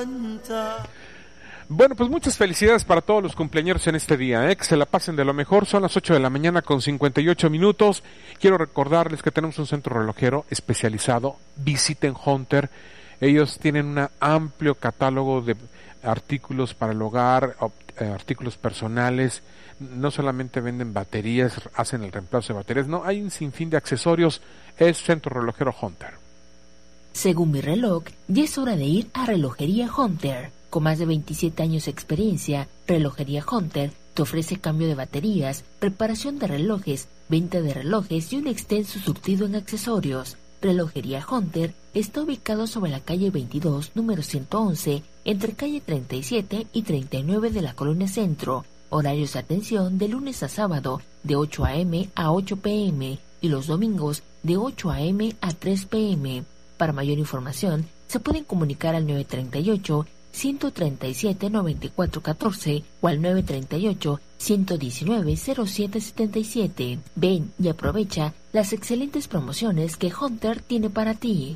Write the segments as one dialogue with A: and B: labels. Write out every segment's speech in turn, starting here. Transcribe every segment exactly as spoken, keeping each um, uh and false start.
A: Bueno, pues muchas felicidades para todos los cumpleaños en este día, ¿eh? Que se la pasen de lo mejor. Son las ocho de la mañana con cincuenta y ocho minutos. Quiero recordarles que tenemos un centro relojero especializado. Visiten Hunter. Ellos tienen un amplio catálogo de artículos para el hogar, artículos personales. No solamente venden baterías, hacen el reemplazo de baterías. No, hay un sinfín de accesorios. Es Centro Relojero Hunter.
B: Según mi reloj, ya es hora de ir a Relojería Hunter. Con más de veintisiete años de experiencia, Relojería Hunter te ofrece cambio de baterías, reparación de relojes, venta de relojes y un extenso surtido en accesorios. Relojería Hunter está ubicado sobre la calle veintidós, número ciento once, entre calle treinta y siete y treinta y nueve de la Colonia Centro. Horarios de atención de lunes a sábado de ocho a eme a ocho pe eme y los domingos de ocho a eme a tres pe eme. Para mayor información, se pueden comunicar al nueve treinta y ocho, ciento treinta y siete, noventa y cuatro catorce o al nueve treinta y ocho, ciento diecinueve, cero siete setenta y siete. Ven y aprovecha las excelentes promociones que Hunter tiene para ti.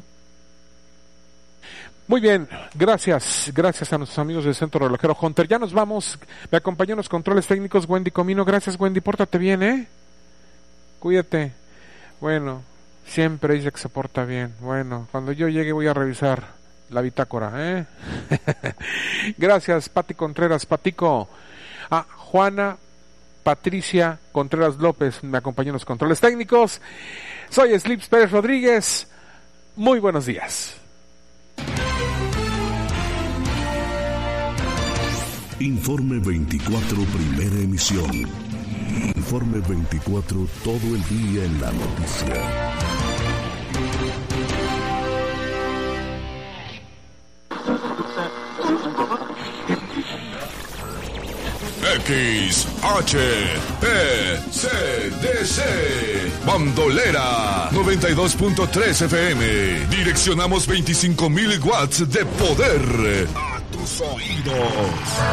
A: Muy bien, gracias, gracias a nuestros amigos del Centro Relojero Hunter. Ya nos vamos, me acompañó en los controles técnicos Wendy Comino. Gracias, Wendy, pórtate bien, ¿eh? Cuídate. Bueno, siempre dice que se porta bien. Bueno, cuando yo llegue voy a revisar la bitácora, ¿eh? Gracias, Pati Contreras, Patico. Ah, Juana Patricia Contreras López me acompañó en los controles técnicos. Soy Slips Pérez Rodríguez. Muy buenos días.
C: Informe veinticuatro, primera emisión. Informe veinticuatro, todo el día en la noticia.
D: X H P C D C Bandolera noventa y dos punto tres F M. Direccionamos veinticinco mil watts de poder a tus oídos.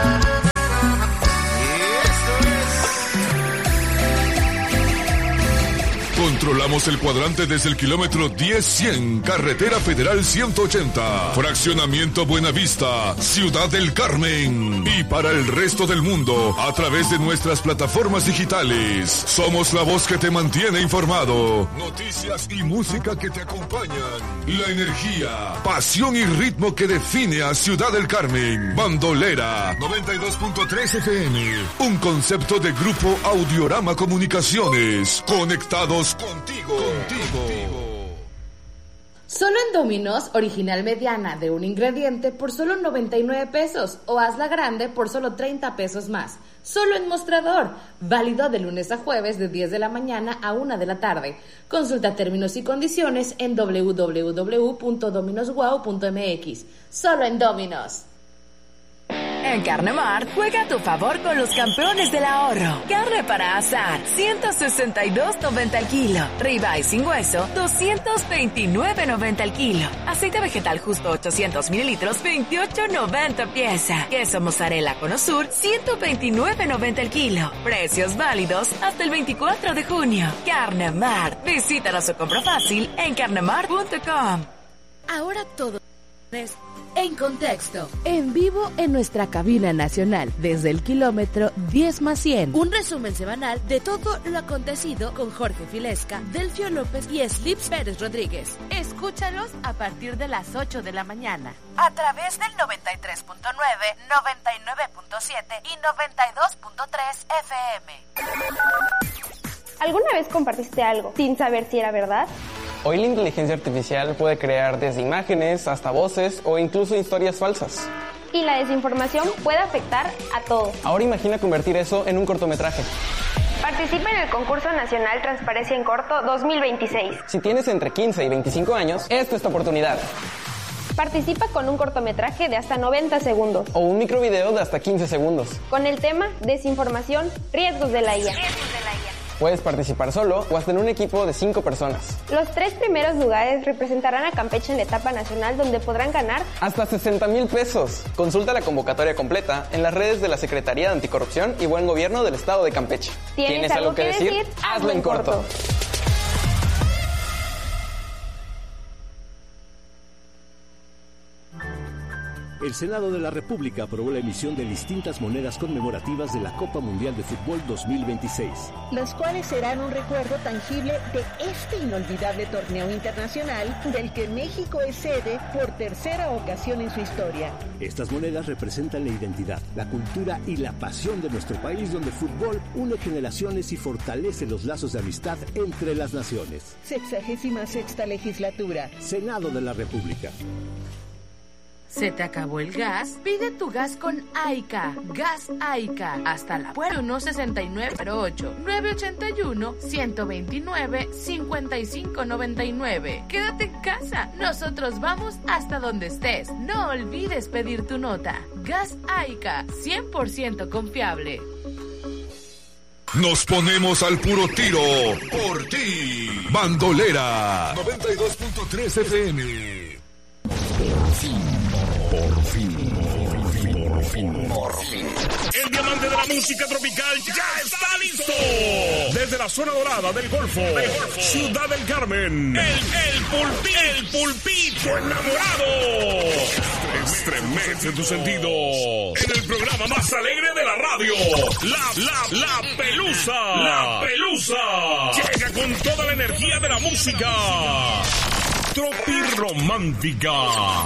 D: Controlamos el cuadrante desde el kilómetro diez cien, Carretera Federal ciento ochenta, Fraccionamiento Buenavista, Ciudad del Carmen. Y para el resto del mundo, a través de nuestras plataformas digitales. Somos la voz que te mantiene informado. Noticias y música que te acompañan. La energía, pasión y ritmo que define a Ciudad del Carmen. Bandolera noventa y dos punto tres F M. Un concepto de Grupo Audiorama Comunicaciones. Conectados contigo, contigo.
E: Solo en Domino's, original mediana de un ingrediente por solo noventa y nueve pesos o hazla grande por solo treinta pesos más. Solo en Mostrador, válido de lunes a jueves de diez de la mañana a una de la tarde. Consulta términos y condiciones en doble u doble u doble u punto dominos wow punto eme equis. Solo en Domino's.
F: En Carne Mart, juega a tu favor con los campeones del ahorro. Carne para asar, ciento sesenta y dos noventa al kilo. Ribeye sin hueso, doscientos veintinueve noventa al kilo. Aceite vegetal justo ochocientos mililitros, veintiocho noventa pieza. Queso mozzarella Cono Sur, ciento veintinueve noventa al kilo. Precios válidos hasta el veinticuatro de junio. Carne Mart. Visítanos o compra fácil en carnemart punto com.
G: Ahora todo es En Contexto, en vivo en nuestra cabina nacional, desde el kilómetro diez más cien. Un resumen semanal de todo lo acontecido con Jorge Filesca, Delfio López y Slips Pérez Rodríguez. Escúchalos a partir de las ocho de la mañana.
H: A través del noventa y tres punto nueve, noventa y nueve punto siete y noventa y dos punto tres F M.
I: ¿Alguna vez compartiste algo sin saber si era verdad?
J: Hoy la inteligencia artificial puede crear desde imágenes hasta voces o incluso historias falsas.
I: Y la desinformación puede afectar a todos.
J: Ahora imagina convertir eso en un cortometraje.
I: Participa en el concurso nacional Transparencia en Corto dos mil veintiséis.
J: Si tienes entre quince y veinticinco años, esta es tu oportunidad.
I: Participa con un cortometraje de hasta noventa segundos.
J: O un microvideo de hasta quince segundos.
I: Con el tema Desinformación, riesgos de la I A.
H: Riesgos de la I A.
J: Puedes participar solo o hasta en un equipo de cinco personas.
I: Los tres primeros lugares representarán a Campeche en la etapa nacional, donde podrán ganar
J: hasta sesenta mil pesos. Consulta la convocatoria completa en las redes de la Secretaría de Anticorrupción y Buen Gobierno del Estado de Campeche.
I: ¿Tienes, ¿Tienes algo, algo que decir? decir?
J: Hazlo en corto. corto.
K: El Senado de la República aprobó la emisión de distintas monedas conmemorativas de la Copa Mundial de Fútbol dos mil veintiséis.
L: Las cuales serán un recuerdo tangible de este inolvidable torneo internacional del que México es sede por tercera ocasión en su historia.
K: Estas monedas representan la identidad, la cultura y la pasión de nuestro país, donde el fútbol une generaciones y fortalece los lazos de amistad entre las naciones.
L: Sexagésima sexta legislatura.
K: Senado de la República.
G: ¿Se te acabó el gas? Pide tu gas con Aica. Gas Aica. Hasta la puerta uno sesenta y nueve cero ocho, nueve ochenta y uno, ciento veintinueve, cincuenta y cinco noventa y nueve. Quédate en casa. Nosotros vamos hasta donde estés. No olvides pedir tu nota. Gas Aica. cien por ciento confiable.
D: Nos ponemos al puro tiro por ti. Bandolera noventa y dos punto tres F M.
C: Por fin, por fin, por fin, por fin, por fin.
M: El diamante de la música tropical ya está listo. Desde la zona dorada del Golfo, del Golfo. Ciudad del Carmen, el, el pulpito, el pulpito enamorado. Estremece tus sentidos. En el programa más alegre de la radio, la, la, la Pelusa. La Pelusa. Llega con toda la energía de la música. Tropi Romántica.